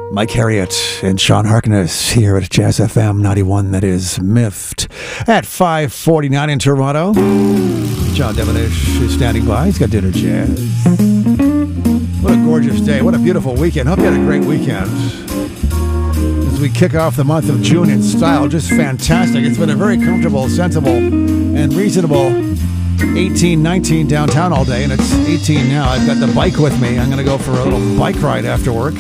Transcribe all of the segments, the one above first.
Mike Harriott and Sean Harkness here at Jazz FM 91, that is Miffed, at 5:49 in Toronto. John Devonish is standing by. He's got dinner jazz. What a gorgeous day. What a beautiful weekend. Hope you had a great weekend. As we kick off the month of June in style, just fantastic. It's been a very comfortable, sensible, and reasonable 18, 19 downtown all day, and it's 18 now. I've got the bike with me. I'm going to go for a little bike ride after work.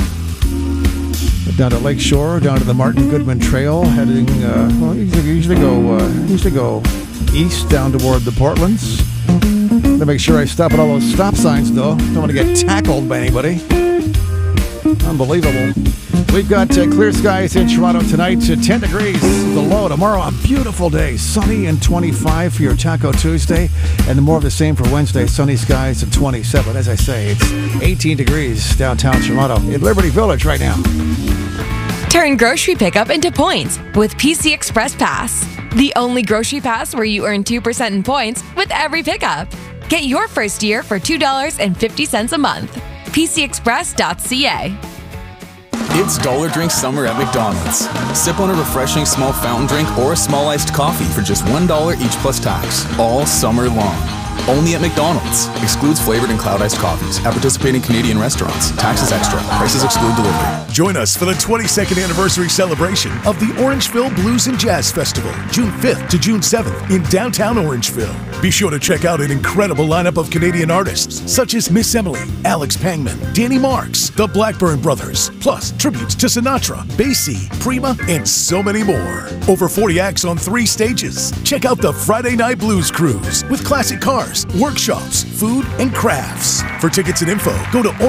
Down to Lake Shore, down to the Martin Goodman Trail, heading, usually go east down toward the Portlands. To make sure I stop at all those stop signs, though. Don't want to get tackled by anybody. Unbelievable. We've got clear skies in Toronto tonight, 10 degrees the low. Tomorrow, a beautiful day, sunny and 25 for your Taco Tuesday, and more of the same for Wednesday, sunny skies and 27. As I say, it's 18 degrees downtown Toronto in Liberty Village right now. Turn grocery pickup into points with PC Express Pass, the only grocery pass where you earn 2% in points with every pickup. Get your first year for $2.50 a month. PCExpress.ca. It's Dollar Drink Summer at McDonald's. Sip on a refreshing small fountain drink or a small iced coffee for just $1 each plus tax, all summer long. Only at McDonald's. Excludes flavored and cloud iced coffees at participating Canadian restaurants. Taxes extra. Prices exclude delivery. Join us for the 22nd anniversary celebration of the Orangeville Blues and Jazz Festival, June 5th to June 7th in downtown Orangeville. Be sure to check out an incredible lineup of Canadian artists such as Miss Emily, Alex Pangman, Danny Marks, the Blackburn Brothers, plus tributes to Sinatra, Basie, Prima, and so many more. Over 40 acts on 3 stages. Check out the Friday Night Blues Cruise with classic cars, workshops, food, and crafts. For tickets and info, go to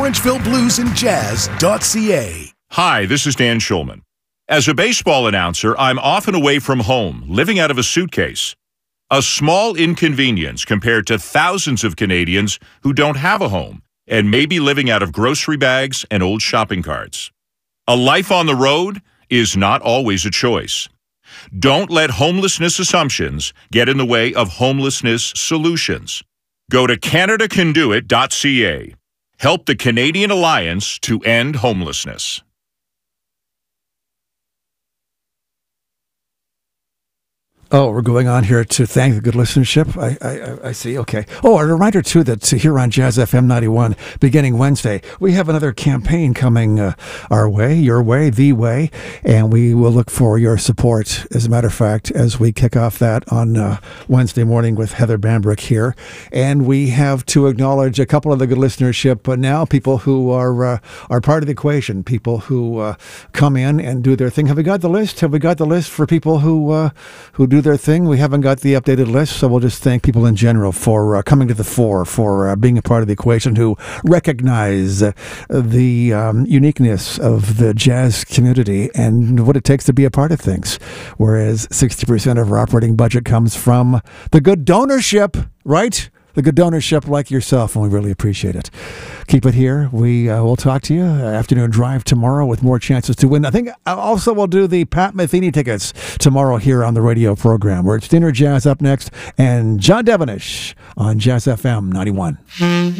orangevillebluesandjazz.ca. Hi, this is Dan Schulman. As a baseball announcer, I'm often away from home, living out of a suitcase. A small inconvenience compared to thousands of Canadians who don't have a home and may be living out of grocery bags and old shopping carts. A life on the road is not always a choice. Don't let homelessness assumptions get in the way of homelessness solutions. Go to CanadaCanDoIt.ca. Help the Canadian Alliance to End Homelessness. Oh, we're going on here to thank the good listenership. I see. Okay. Oh, a reminder, too, that here on Jazz FM 91, beginning Wednesday, we have another campaign coming our way, your way, the way, and we will look for your support, as a matter of fact, as we kick off that on Wednesday morning with Heather Bambrick here. And we have to acknowledge a couple of the good listenership, but now people who are part of the equation, people who come in and do their thing. Have we got the list? Have we got the list for people who do their thing? We haven't got the updated list, so we'll just thank people in general for coming to the fore, for being a part of the equation, who recognize the uniqueness of the jazz community and what it takes to be a part of things. Whereas 60% of our operating budget comes from the good donorship, right? The good donorship like yourself, and we really appreciate it. Keep it here. We will talk to you. Afternoon drive tomorrow with more chances to win. I think also we'll do the Pat Metheny tickets tomorrow here on the radio program, where it's Dinner Jazz up next, and John Devonish on Jazz FM 91.